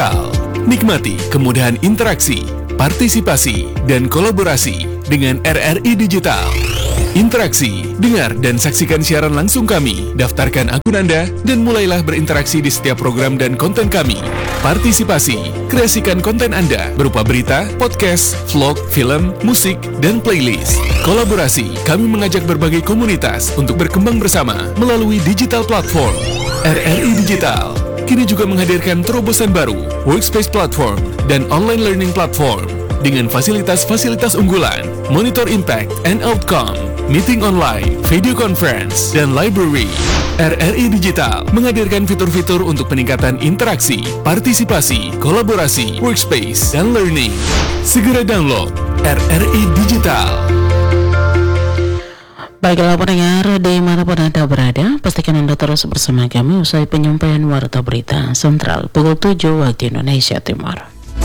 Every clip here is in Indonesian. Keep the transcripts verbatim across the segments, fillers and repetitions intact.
Digital. Nikmati kemudahan interaksi, partisipasi, dan kolaborasi dengan R R I Digital. Interaksi, dengar dan saksikan siaran langsung kami, daftarkan akun Anda, dan mulailah berinteraksi di setiap program dan konten kami. Partisipasi, kreasikan konten Anda berupa berita, podcast, vlog, film, musik, dan playlist. Kolaborasi, kami mengajak berbagai komunitas untuk berkembang bersama melalui digital platform. R R I Digital kini juga menghadirkan terobosan baru, workspace platform, dan online learning platform dengan fasilitas-fasilitas unggulan, monitor impact and outcome, meeting online, video conference, dan library. R R I Digital menghadirkan fitur-fitur untuk peningkatan interaksi, partisipasi, kolaborasi, workspace, dan learning. Segera download R R I Digital. Baiklah pendengar, dimanapun Anda berada, pastikan Anda terus bersama kami usai penyampaian Warta Berita Sentral pukul tujuh waktu Indonesia Timur.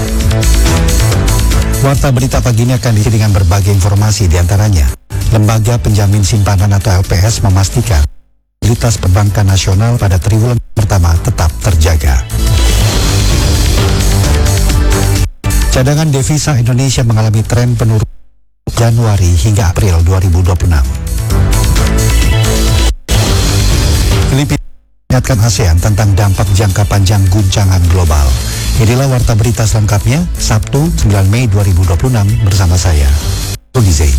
Warta Berita pagi ini akan diisi dengan berbagai informasi, diantaranya Lembaga Penjamin Simpanan atau L P S memastikan stabilitas perbankan nasional pada triwulan pertama tetap terjaga. Cadangan devisa Indonesia mengalami tren penurunan Januari hingga April dua ribu dua puluh enam. Filipina mengingatkan ASEAN tentang dampak jangka panjang guncangan global. Inilah Warta Berita selengkapnya, Sabtu sembilan Mei dua ribu dua puluh enam bersama saya, Rudi Zain.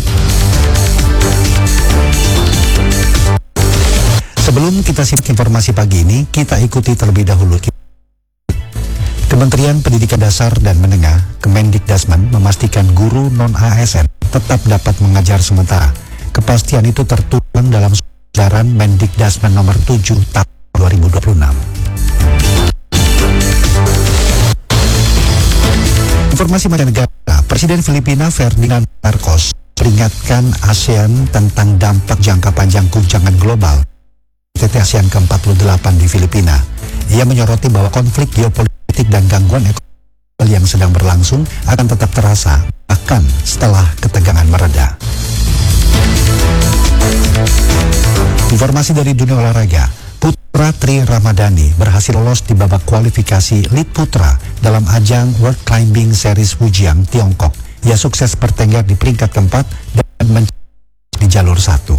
Sebelum kita simak informasi pagi ini, kita ikuti terlebih dahulu. Kementerian Pendidikan Dasar dan Menengah, Kemendikdasmen, memastikan guru non-A S N tetap dapat mengajar sementara. Kepastian itu tertuang dalam edaran Mendikdasmen nomor tujuh tahun dua ribu dua puluh enam. Informasi mancanegara, Presiden Filipina Ferdinand Marcos peringatkan ASEAN tentang dampak jangka panjang guncangan global K T T ASEAN ke empat puluh delapan di Filipina. Ia menyoroti bahwa konflik geopolitik dan gangguan ekonomi yang sedang berlangsung akan tetap terasa bahkan setelah ketegangan mereda. Informasi dari dunia olahraga, putra Tri Ramadhani berhasil lolos di babak kualifikasi Lead Putra dalam ajang World Climbing Series Fujian, Tiongkok. Ia sukses bertengger di peringkat keempat dan mencapai di jalur satu.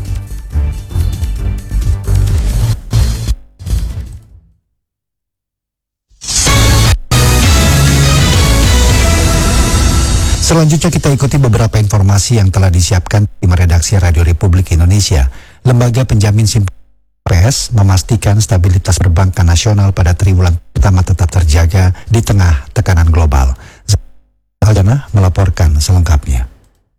Selanjutnya kita ikuti beberapa informasi yang telah disiapkan tim redaksi Radio Republik Indonesia. Lembaga Penjamin Simpanan P S memastikan stabilitas perbankan nasional pada triwulan pertama tetap terjaga di tengah tekanan global. Aldana melaporkan selengkapnya.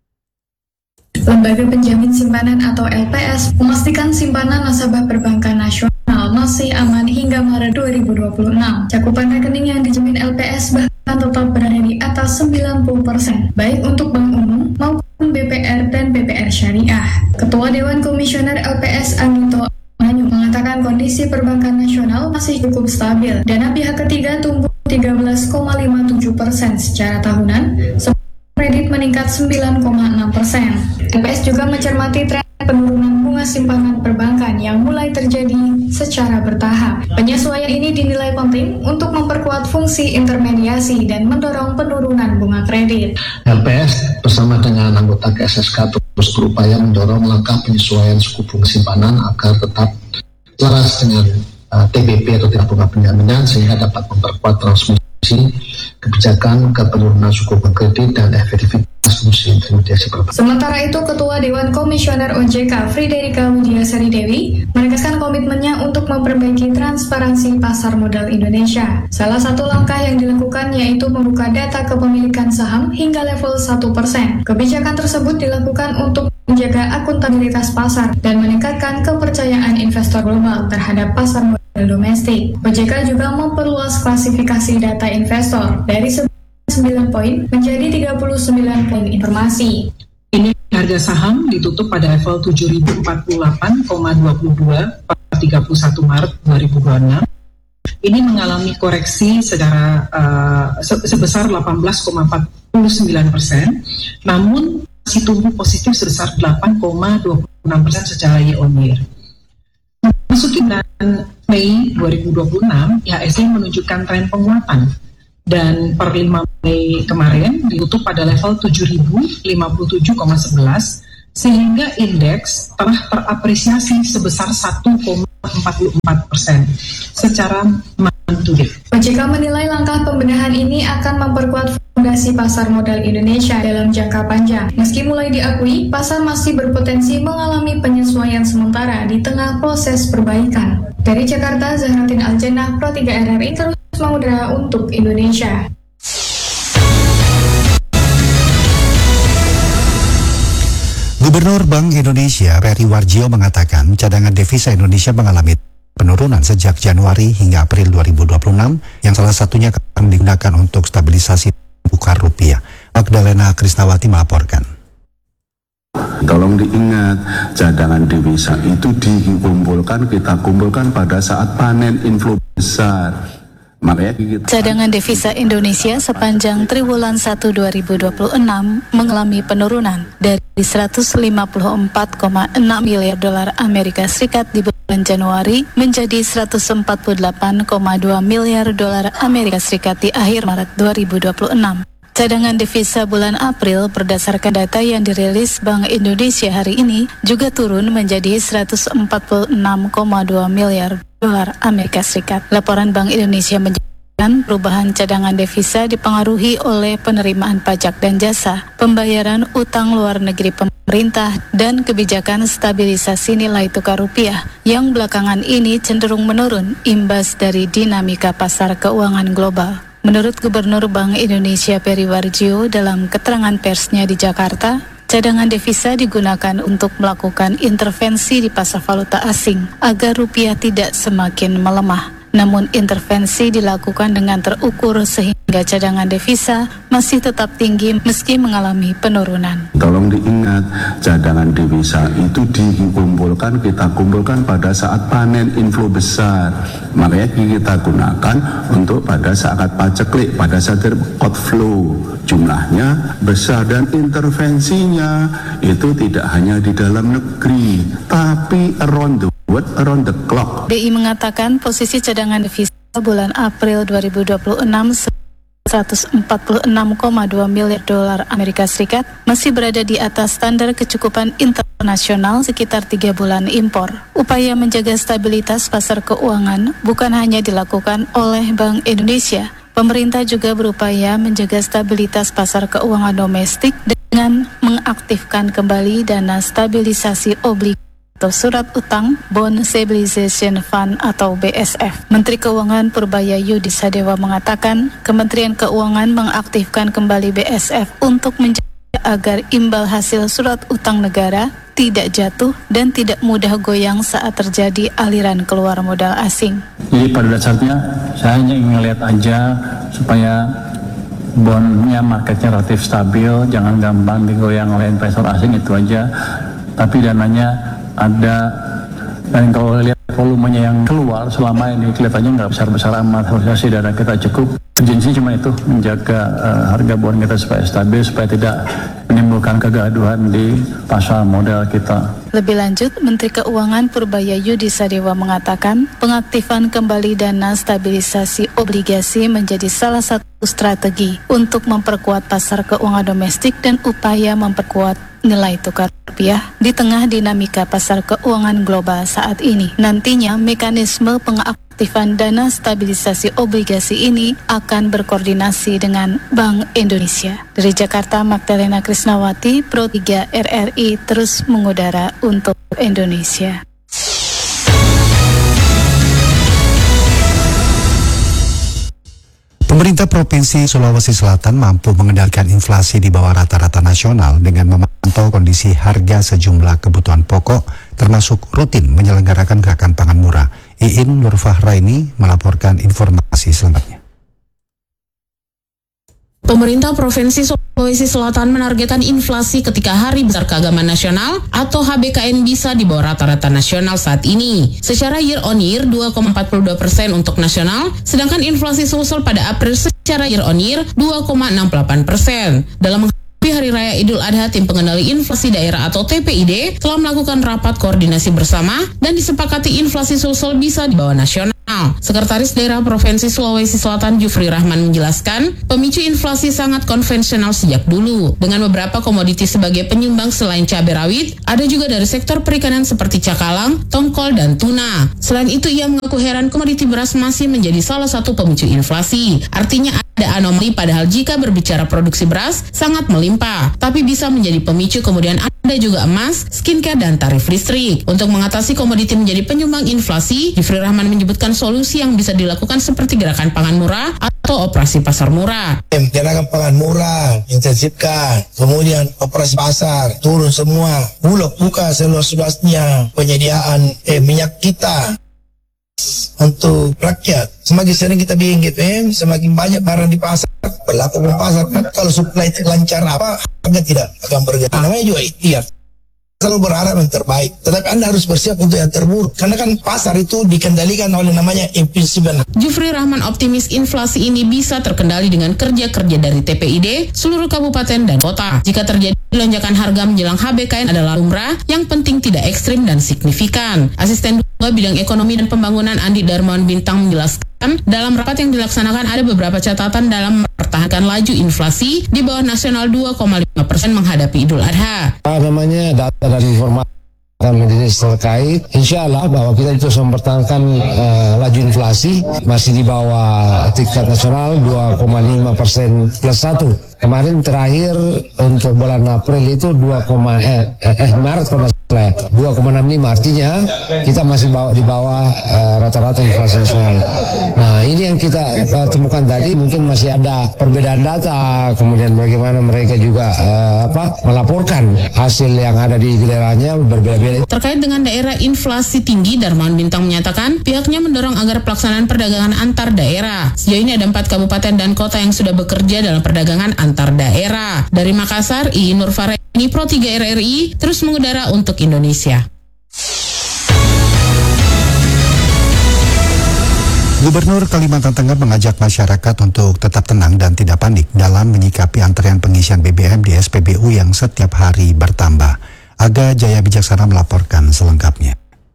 Lembaga Penjamin Simpanan atau L P S memastikan simpanan nasabah perbankan nasional masih aman hingga Maret dua ribu dua puluh enam. Cakupan rekening yang dijamin L P S bahkan tetap berada di atas sembilan puluh persen, baik untuk bank umum maupun B P R dan B P R syariah. Ketua Dewan Komisioner L P S Anggito Manyu mengatakan kondisi perbankan nasional masih cukup stabil. Dana pihak ketiga tumbuh tiga belas koma lima tujuh persen secara tahunan, kredit meningkat sembilan koma enam persen. L P S juga mencermati tren penurunan bunga simpanan perbankan yang mulai terjadi secara bertahap. Penyesuaian ini dinilai penting untuk memperkuat fungsi intermediasi dan mendorong penurunan bunga kredit. L P S bersama dengan anggota K S S K terus berupaya mendorong langkah penyesuaian suku bunga simpanan agar tetap selaras dengan uh, T B P atau tingkat bunga penjaminan sehingga dapat memperkuat transmisi kebijakan ke penurunan suku bunga kredit dan efektivitas fungsi intermediasi perbankan. Sementara itu, Ketua Dewan Komisioner O J K Friderika Widiasari Dewi menegaskan komitmennya untuk memperbaiki transparansi pasar modal Indonesia. Salah satu langkah yang dilakukan yaitu membuka data kepemilikan saham hingga level satu persen. Kebijakan tersebut dilakukan untuk menjaga akuntabilitas pasar dan meningkatkan kepercayaan investor global terhadap pasar modal domestik. O J K juga memperluas klasifikasi data investor dari sembilan poin menjadi tiga puluh sembilan poin informasi. Ini harga saham ditutup pada level tujuh ribu empat puluh delapan koma dua dua pada tiga puluh satu Maret dua ribu dua puluh enam. Ini mengalami koreksi secara uh, se- sebesar delapan belas koma empat puluh sembilan persen, namun masih tumbuh positif sebesar delapan koma dua puluh enam persen secara year on year. Memasuki bulan Mei dua ribu dua puluh enam, I H S G menunjukkan tren penguatan dan per lima Mei kemarin ditutup pada level tujuh ribu lima puluh tujuh koma sebelas sehingga indeks telah terapresiasi sebesar satu koma empat puluh empat persen secara month to date. O J K menilai langkah pembenahan ini akan memperkuat fondasi pasar modal Indonesia dalam jangka panjang. Meski mulai diakui, pasar masih berpotensi mengalami penyesuaian sementara di tengah proses perbaikan. Dari Jakarta, Zahratin Aljannah, Pro tiga R R I terus mengudara untuk Indonesia. Gubernur Bank Indonesia Peri Warjio mengatakan cadangan devisa Indonesia mengalami penurunan sejak Januari hingga April dua ribu dua puluh enam yang salah satunya akan digunakan untuk stabilisasi tukar rupiah. Magdalena Krisnawati melaporkan. Tolong diingat, cadangan devisa itu dikumpulkan, kita kumpulkan pada saat panen inflow besar. Cadangan devisa Indonesia sepanjang triwulan satu dua ribu dua puluh enam mengalami penurunan dari seratus lima puluh empat koma enam miliar dolar Amerika Serikat di bulan Januari menjadi seratus empat puluh delapan koma dua miliar dolar Amerika Serikat di akhir Maret dua ribu dua puluh enam. Cadangan devisa bulan April berdasarkan data yang dirilis Bank Indonesia hari ini juga turun menjadi seratus empat puluh enam koma dua miliar dolar Amerika Serikat. Laporan Bank Indonesia menyebutkan perubahan cadangan devisa dipengaruhi oleh penerimaan pajak dan jasa, pembayaran utang luar negeri pemerintah, dan kebijakan stabilisasi nilai tukar rupiah yang belakangan ini cenderung menurun imbas dari dinamika pasar keuangan global. Menurut Gubernur Bank Indonesia Peri Warjio dalam keterangan persnya di Jakarta, cadangan devisa digunakan untuk melakukan intervensi di pasar valuta asing agar rupiah tidak semakin melemah. Namun intervensi dilakukan dengan terukur sehingga cadangan devisa masih tetap tinggi meski mengalami penurunan. Tolong diingat, cadangan devisa itu dikumpulkan, kita kumpulkan pada saat panen inflow besar. Makanya kita gunakan untuk pada saat paceklik, pada saat outflow. Jumlahnya besar dan intervensinya itu tidak hanya di dalam negeri, tapi around the around the clock. B I mengatakan posisi cadangan devisa bulan April dua ribu dua puluh enam seratus empat puluh enam koma dua miliar dolar Amerika Serikat masih berada di atas standar kecukupan internasional sekitar tiga bulan impor. Upaya menjaga stabilitas pasar keuangan bukan hanya dilakukan oleh Bank Indonesia. Pemerintah juga berupaya menjaga stabilitas pasar keuangan domestik dengan mengaktifkan kembali dana stabilisasi obligasi atau surat utang Bond Stabilization Fund atau B S F. Menteri Keuangan Purbaya Yudi Sadewa mengatakan Kementerian Keuangan mengaktifkan kembali B S F untuk menjaga agar imbal hasil surat utang negara tidak jatuh dan tidak mudah goyang saat terjadi aliran keluar modal asing. Jadi pada dasarnya saya hanya ingin melihat aja supaya bondnya marketnya relatif stabil, jangan gampang digoyang oleh investor asing, itu aja. Tapi dananya ada, dan kalau lihat volumenya yang keluar selama ini kelihatannya nggak besar-besar amat, harusnya sih dana kita cukup. Urgensi cuma itu, menjaga uh, harga bond kita supaya stabil, supaya tidak menimbulkan kegaduhan di pasar modal kita. Lebih lanjut, Menteri Keuangan Purbaya Yudi Sadewa mengatakan pengaktifan kembali dana stabilisasi obligasi menjadi salah satu strategi untuk memperkuat pasar keuangan domestik dan upaya memperkuat nilai tukar rupiah di tengah dinamika pasar keuangan global saat ini. Nantinya mekanisme pengaktifan dana stabilisasi obligasi ini akan berkoordinasi dengan Bank Indonesia. Dari Jakarta, Magdalena Krisnawati, Pro tiga R R I terus mengudara untuk Indonesia. Pemerintah Provinsi Sulawesi Selatan mampu mengendalikan inflasi di bawah rata-rata nasional dengan memantau kondisi harga sejumlah kebutuhan pokok, termasuk rutin menyelenggarakan gerakan pangan murah. Iin Nurfahraini melaporkan informasi selengkapnya. Pemerintah Provinsi Sulawesi Selatan menargetkan inflasi ketika Hari Besar Keagamaan Nasional atau H B K N bisa di bawah rata-rata nasional saat ini. Secara year on year dua koma empat puluh dua persen untuk nasional, sedangkan inflasi Sulsel pada April secara year on year dua koma enam delapan persen. Dalam menghadapi Hari Raya Idul Adha, Tim Pengendali Inflasi Daerah atau T P I D telah melakukan rapat koordinasi bersama dan disepakati inflasi Sulsel bisa di bawah nasional. Sekretaris Daerah Provinsi Sulawesi Selatan Jufri Rahman menjelaskan, pemicu inflasi sangat konvensional sejak dulu. Dengan beberapa komoditi sebagai penyumbang selain cabai rawit, ada juga dari sektor perikanan seperti cakalang, tongkol, dan tuna. Selain itu, ia mengaku heran komoditi beras masih menjadi salah satu pemicu inflasi. Artinya ada anomali padahal jika berbicara produksi beras sangat melimpah, tapi bisa menjadi pemicu kemudian ada juga emas, skincare, dan tarif listrik. Untuk mengatasi komoditi menjadi penyumbang inflasi, Jufri Rahman menyebutkan solusi yang bisa dilakukan seperti gerakan pangan murah atau operasi pasar murah. Gerakan pangan murah, intensifkan, kemudian operasi pasar, turun semua, bulog buka seluas-luasnya penyediaan eh, minyak kita untuk rakyat. Semakin sering kita bikin G P M, semakin banyak barang di pasar, berlaku di pasar. Kalau supply lancar apa, harga tidak akan bergerak. Namanya juga ikhtiar. Selalu berharap yang terbaik, tetapi Anda harus bersiap untuk yang terburuk. Karena kan pasar itu dikendalikan oleh namanya impulsiven. Jufri Rahman optimis inflasi ini bisa terkendali dengan kerja-kerja dari T P I D, seluruh kabupaten dan kota. Jika terjadi lonjakan harga menjelang H B K N adalah lumrah, yang penting tidak ekstrim dan signifikan. Asisten Dua Bidang Ekonomi dan Pembangunan Andi Darmawan Bintang menjelaskan, dalam rapat yang dilaksanakan ada beberapa catatan dalam mempertahankan laju inflasi di bawah nasional dua koma lima persen menghadapi Idul Adha. Apa namanya data dan informasi majelis terkait, insya Allah bahwa kita itu mempertahankan uh, laju inflasi masih di bawah tingkat nasional dua koma lima persen plus satu. Kemarin terakhir untuk bulan April itu dua, eh, eh, Maret dua koma enam lima, artinya kita masih bawa, di bawah uh, rata-rata inflasi nasional. Nah ini yang kita uh, temukan tadi, mungkin masih ada perbedaan data, kemudian bagaimana mereka juga uh, apa melaporkan hasil yang ada di daerahnya berbeda-beda. Terkait dengan daerah inflasi tinggi, Darmawan Bintang menyatakan pihaknya mendorong agar pelaksanaan perdagangan antar daerah. Sejauh ini ada empat kabupaten dan kota yang sudah bekerja dalam perdagangan antar daerah. Dari Makassar, I Nur Fareni, Pro tiga R R I, terus mengudara untuk Indonesia. Gubernur Kalimantan Tengah mengajak masyarakat untuk tetap tenang dan tidak panik dalam menyikapi antrean pengisian B B M di S P B U yang setiap hari bertambah. Aga Jaya Bijaksana melaporkan selengkapnya.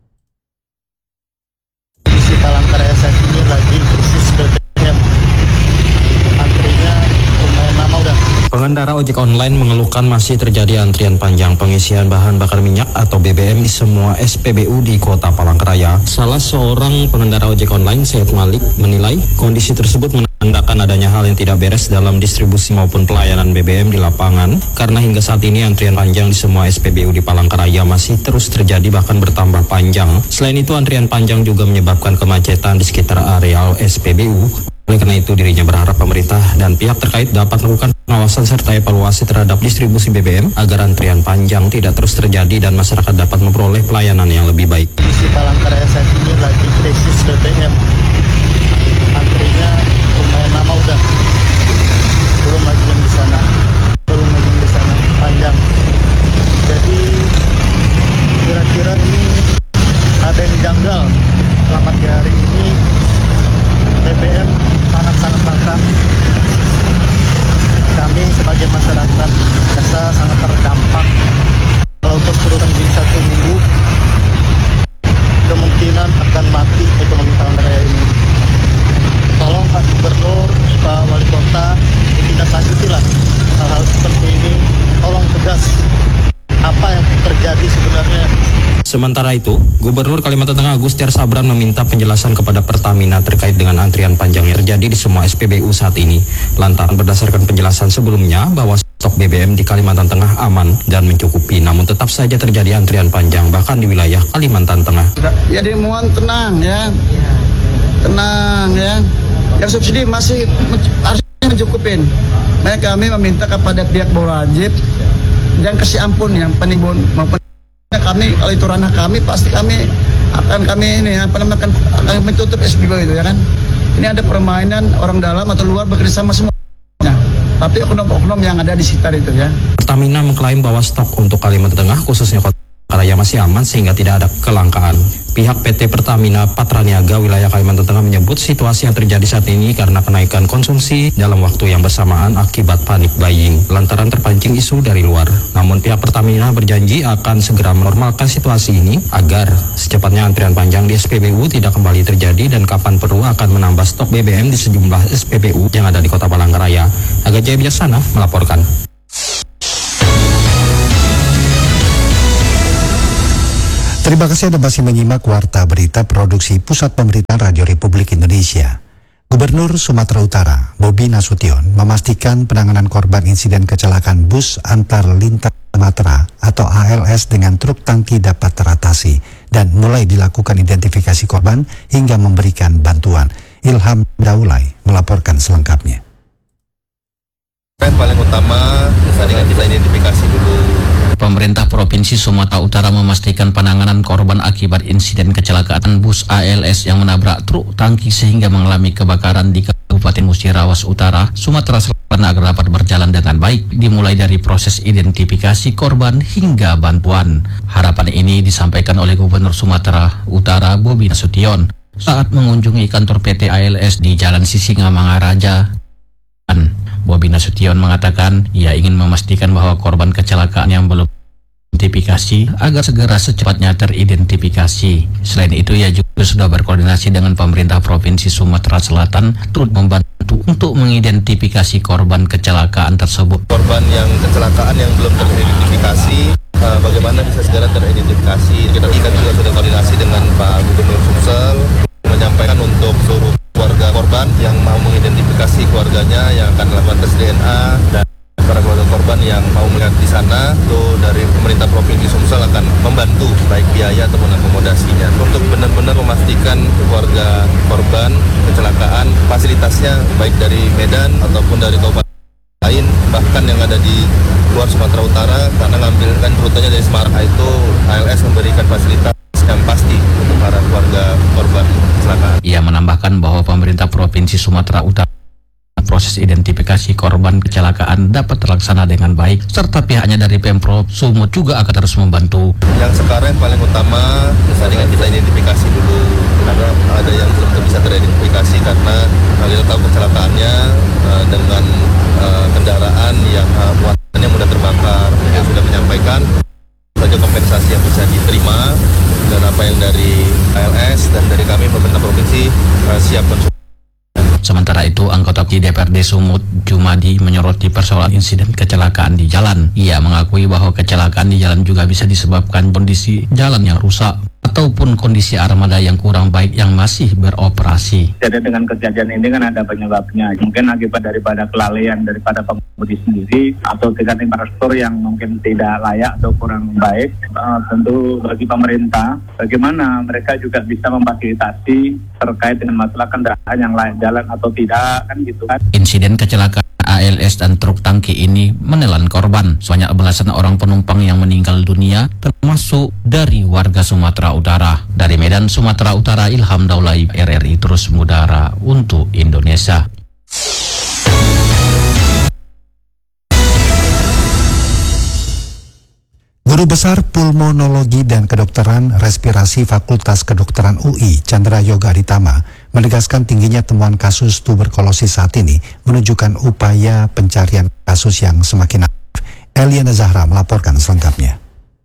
Di Palangkaraya saat ini lagi krisis B B M. Antrinya lumayan lama udah. Pengendara ojek online mengeluhkan masih terjadi antrian panjang pengisian bahan bakar minyak atau B B M di semua S P B U di Kota Palangkaraya. Salah seorang pengendara ojek online, Syed Malik, menilai kondisi tersebut menandakan adanya hal yang tidak beres dalam distribusi maupun pelayanan B B M di lapangan, karena hingga saat ini antrian panjang di semua S P B U di Palangkaraya masih terus terjadi, bahkan bertambah panjang. Selain itu, antrian panjang juga menyebabkan kemacetan di sekitar areal S P B U. Oleh karena itu, dirinya berharap pemerintah dan pihak terkait dapat melakukan pengawasan serta evaluasi terhadap distribusi B B M agar antrian panjang tidak terus terjadi dan masyarakat dapat memperoleh pelayanan yang lebih baik. Di Palangkaraya saat ini lagi krisis B B M. Antrinya lumayan lama udah. Belum lagi yang di sana. Belum lagi yang di sana panjang. Jadi kira-kira ini ada yang janggal. Selama hari ini B B M sangat-sangat langka. Kami sebagai masyarakat rasa sangat terdampak. Kalau untuk turunan di satu minggu, kemungkinan akan mati ekonomi Palangkaraya ini. Tolong Pak Gubernur, Pak Wali Kota, ditindaklanjutilah hal-hal seperti ini. Tolong tegas apa yang terjadi sebenarnya. Sementara itu, Gubernur Kalimantan Tengah Agustiar Sabran meminta penjelasan kepada Pertamina terkait dengan antrian panjang yang terjadi di semua S P B U saat ini. Lantaran berdasarkan penjelasan sebelumnya bahwa stok B B M di Kalimantan Tengah aman dan mencukupi, namun tetap saja terjadi antrian panjang bahkan di wilayah Kalimantan Tengah. Ya mohon tenang ya, tenang ya. Yang subsidi masih harusnya mencukupin. Makanya kami meminta kepada pihak berwajib dan kasih ampun yang penimbun maupun kami, kalau itu ranah kami pasti kami akan kami ini apa namanya akan, akan menutup S P B U itu ya kan. Ini ada permainan orang dalam atau luar bekerjasama semua. Nah, tapi oknum-oknum yang ada di sekitar itu ya. Pertamina mengklaim bahwa stok untuk Kalimantan Tengah khususnya Kota Palangkaraya masih aman sehingga tidak ada kelangkaan. Pihak P T Pertamina Patraniaga wilayah Kalimantan Tengah menyebut situasi yang terjadi saat ini karena kenaikan konsumsi dalam waktu yang bersamaan akibat panik buying lantaran terpancing isu dari luar. Namun pihak Pertamina berjanji akan segera menormalkan situasi ini agar secepatnya antrian panjang di S P B U tidak kembali terjadi dan kapan perlu akan menambah stok B B M di sejumlah S P B U yang ada di Kota Palangkaraya. Aga Jaya Bijaksana melaporkan. Terima kasih Anda masih menyimak Warta Berita Produksi Pusat Pemberitaan Radio Republik Indonesia. Gubernur Sumatera Utara, Bobi Nasution, memastikan penanganan korban insiden kecelakaan bus antar lintas Sumatera atau A L S dengan truk tangki dapat teratasi dan mulai dilakukan identifikasi korban hingga memberikan bantuan. Ilham Daulay melaporkan selengkapnya. Yang paling utama dengan kita identifikasi dulu. Pemerintah Provinsi Sumatera Utara memastikan penanganan korban akibat insiden kecelakaan bus A L S yang menabrak truk tangki sehingga mengalami kebakaran di Kabupaten Musirawas Utara, Sumatera Selatan agar dapat berjalan dengan baik, dimulai dari proses identifikasi korban hingga bantuan. Harapan ini disampaikan oleh Gubernur Sumatera Utara Bobi Nasution saat mengunjungi kantor P T A L S di Jalan Sisingamangaraja. Bobi Nasution mengatakan ia ingin memastikan bahwa korban kecelakaan yang belum identifikasi agar segera secepatnya teridentifikasi. Selain itu, ia juga sudah berkoordinasi dengan pemerintah Provinsi Sumatera Selatan turut membantu untuk mengidentifikasi korban kecelakaan tersebut. Korban yang kecelakaan yang belum teridentifikasi, uh, bagaimana bisa segera teridentifikasi? Kita juga sudah koordinasi dengan Pak Gubernur Sumsel menyampaikan untuk seluruh keluarga korban yang mau mengidentifikasi keluarganya yang akan melakukan tes D N A dan para keluarga korban yang mau melihat di sana, itu dari pemerintah Provinsi Sumsel akan membantu baik biaya ataupun akomodasinya untuk benar-benar memastikan keluarga korban kecelakaan fasilitasnya baik dari Medan ataupun dari kabupaten lain bahkan yang ada di luar Sumatera Utara, karena ngambilkan rutenya dari Semarang itu A L S memberikan fasilitas yang pasti untuk para keluarga korban kecelakaan. Ia menambahkan bahwa pemerintah Provinsi Sumatera Utara proses identifikasi korban kecelakaan dapat terlaksana dengan baik, serta pihaknya dari Pemprov Sumut juga akan terus membantu. Yang sekarang yang paling utama dengan kita identifikasi dulu, karena ada yang belum bisa teridentifikasi karena kita tahu kecelakaannya uh, dengan uh, kendaraan yang uh, muatannya mudah terbakar. Kita sudah menyampaikan saja kompensasi yang bisa diterima dan apa yang dari A L S dan dari kami pemerintah provinsi uh, siap mensupport. Sementara itu, anggota D P R D Sumut Jumadi menyoroti persoalan insiden kecelakaan di jalan. Ia mengakui bahwa kecelakaan di jalan juga bisa disebabkan kondisi jalan yang rusak ataupun kondisi armada yang kurang baik yang masih beroperasi. Jadi dengan kejadian ini kan ada penyebabnya. Mungkin akibat daripada kelalaian daripada pengemudi sendiri atau tingkat infrastruktur yang mungkin tidak layak atau kurang baik. Uh, tentu bagi pemerintah, bagaimana mereka juga bisa memfasilitasi terkait dengan masalah kendaraan yang layak jalan atau tidak, kan gitu kan. Insiden kecelakaan A L S dan truk tangki ini menelan korban. Sebanyak belasan orang penumpang yang meninggal dunia, termasuk dari warga Sumatera Utara. Dari Medan, Sumatera Utara, Ilham Daulay, R R I terus mengudara untuk Indonesia. Guru Besar Pulmonologi dan Kedokteran Respirasi Fakultas Kedokteran U I, Chandra Yoga Aditama, menegaskan tingginya temuan kasus tuberkulosis saat ini menunjukkan upaya pencarian kasus yang semakin aktif. Eliana Zahra melaporkan selengkapnya.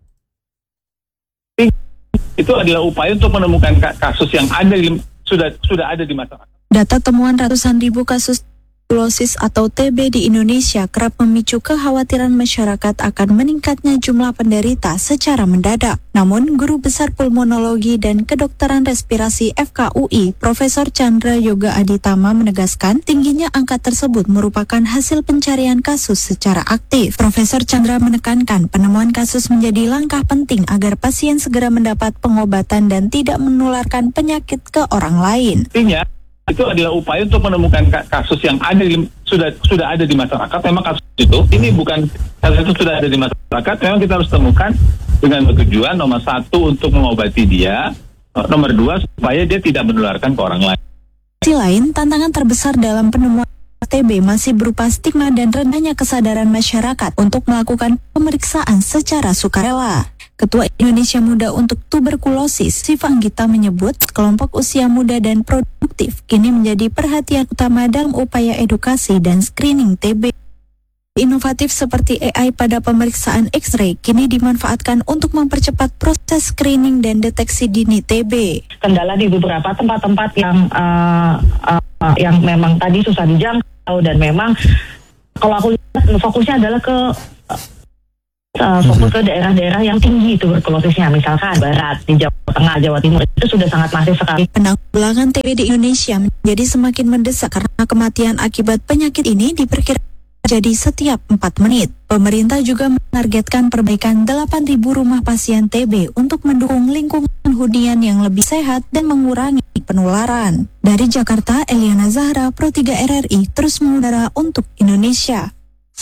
Itu adalah upaya untuk menemukan kasus yang ada di, sudah sudah ada di masyarakat. Data temuan ratusan ribu kasus tuberkulosis atau T B di Indonesia kerap memicu kekhawatiran masyarakat akan meningkatnya jumlah penderita secara mendadak. Namun, Guru Besar Pulmonologi dan Kedokteran Respirasi F K U I, Profesor Chandra Yoga Aditama menegaskan tingginya angka tersebut merupakan hasil pencarian kasus secara aktif. Profesor Chandra menekankan penemuan kasus menjadi langkah penting agar pasien segera mendapat pengobatan dan tidak menularkan penyakit ke orang lain. Artinya, itu adalah upaya untuk menemukan kasus yang ada di, sudah sudah ada di masyarakat. Memang kasus itu ini bukan kasus itu sudah ada di masyarakat. Memang kita harus temukan dengan tujuan nomor satu untuk mengobati dia, nomor dua supaya dia tidak menularkan ke orang lain. Di sisi lain, tantangan terbesar dalam penemuan T B masih berupa stigma dan rendahnya kesadaran masyarakat untuk melakukan pemeriksaan secara sukarela. Ketua Indonesia Muda untuk Tuberkulosis, Siva Anggita menyebut kelompok usia muda dan produktif kini menjadi perhatian utama dalam upaya edukasi dan screening T B. Inovatif seperti A I pada pemeriksaan X-ray kini dimanfaatkan untuk mempercepat proses screening dan deteksi dini T B. Kendala di beberapa tempat-tempat yang uh, uh, yang memang tadi susah dijangkau dan memang kalau aku lihat fokusnya adalah ke Uh, fokus ke daerah-daerah yang tinggi tuberkulosisnya, misalkan Barat, di Jawa Tengah, Jawa Timur, itu sudah sangat masif sekali. Penanggulangan T B di Indonesia menjadi semakin mendesak karena kematian akibat penyakit ini diperkirakan terjadi setiap empat menit. Pemerintah juga menargetkan perbaikan delapan ribu rumah pasien T B untuk mendukung lingkungan hunian yang lebih sehat dan mengurangi penularan. Dari Jakarta, Eliana Zahra, Pro tiga R R I, terus mengudara untuk Indonesia.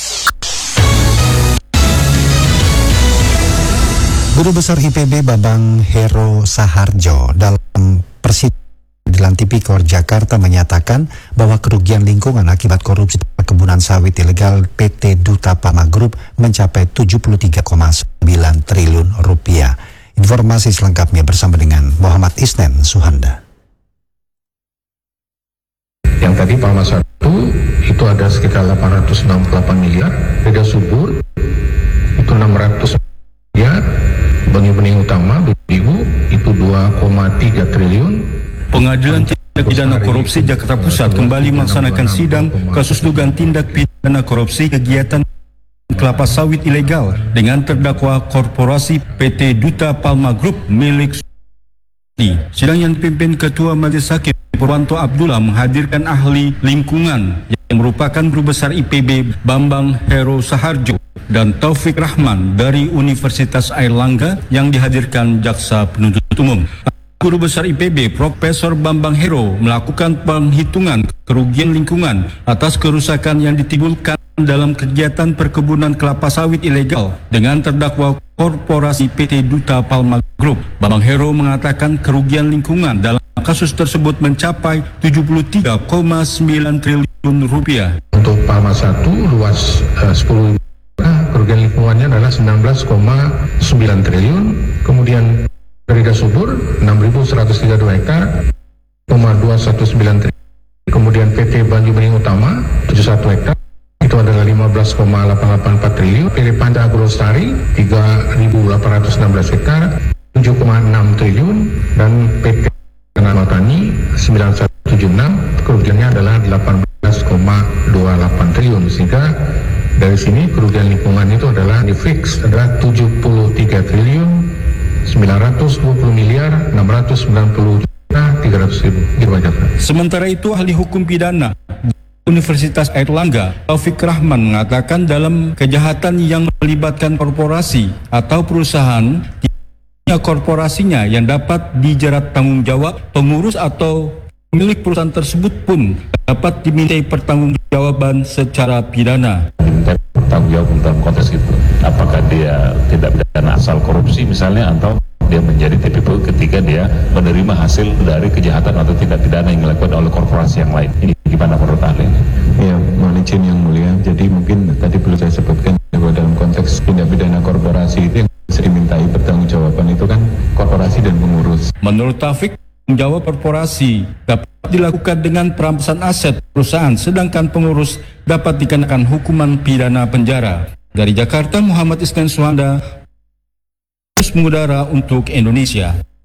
Guru Besar I P B Bambang Hero Saharjo dalam persidangan di Tipikor Jakarta menyatakan bahwa kerugian lingkungan akibat korupsi perkebunan sawit ilegal P T Duta Palma Group mencapai tujuh puluh tiga koma sembilan triliun rupiah. Informasi selengkapnya bersama dengan Muhammad Isnen Suhanda. Yang tadi Palma satu itu ada sekitar delapan ratus enam puluh delapan miliar, Beda Subur itu enam ratus miliar, Banyu Bening Utama Bigu itu dua koma tiga triliun. Pengadilan Tindak Pidana Korupsi Jakarta Pusat kembali melaksanakan sidang kasus dugaan tindak pidana korupsi kegiatan kelapa sawit ilegal dengan terdakwa korporasi P T Duta Palma Group milik Sidang yang dipimpin Ketua Majelis Hakim Purwanto Abdullah menghadirkan ahli lingkungan yang merupakan Guru Besar I P B Bambang Hero Saharjo dan Taufik Rahman dari Universitas Airlangga yang dihadirkan Jaksa Penuntut Umum. Guru Besar I P B Profesor Bambang Hero melakukan penghitungan kerugian lingkungan atas kerusakan yang ditimbulkan dalam kegiatan perkebunan kelapa sawit ilegal dengan terdakwa korporasi P T Duta Palma Group. Bambang Hero mengatakan kerugian lingkungan dalam kasus tersebut mencapai tujuh puluh tiga koma sembilan triliun rupiah. Untuk Palma satu luas uh, sepuluh kerugian lingkungannya adalah sembilan belas koma sembilan triliun. Kemudian Beda Subur enam ribu seratus tiga puluh dua hektar, koma dua satu sembilan triliun. Kemudian P T Banyu Bening Utama tujuh puluh satu hektar, itu adalah lima belas koma delapan delapan empat triliun. P T Panda Agrostari tiga ribu delapan ratus enam belas hektar, tujuh koma enam triliun. Dan P T Tanah Tani sembilan satu tujuh enam, kerugiannya adalah delapan belas koma dua delapan triliun. Sehingga dari sini kerugian lingkungan itu adalah di fix adalah tujuh puluh tiga triliun sembilan ratus dua puluh miliar enam ratus sembilan puluh juta tiga ratus ribu. Sementara itu ahli hukum pidana Universitas Airlangga Taufik Rahman mengatakan dalam kejahatan yang melibatkan korporasi atau perusahaan, korporasinya yang dapat dijerat tanggung jawab, pengurus atau milik perusahaan tersebut pun dapat dimintai pertanggungjawaban secara pidana. Dimintai pertanggungjawaban dalam konteks itu, apakah dia tidak pidana asal korupsi misalnya, atau dia menjadi T P P U ketika dia menerima hasil dari kejahatan atau tindak pidana yang dilakukan oleh korporasi yang lain. Ini gimana menurut ahli ini? Ya, mohon izin yang mulia. Jadi mungkin tadi perlu saya sebutkan bahwa dalam konteks tindak pidana korporasi itu yang bisa dimintai pertanggungjawaban itu kan korporasi dan pengurus. Menurut Taufik, jawab korporasi dapat dilakukan dengan perampasan aset perusahaan, sedangkan pengurus dapat dikenakan hukuman pidana penjara. Dari Jakarta, Muhammad Iskan Suhanda, terus mengudara untuk Indonesia.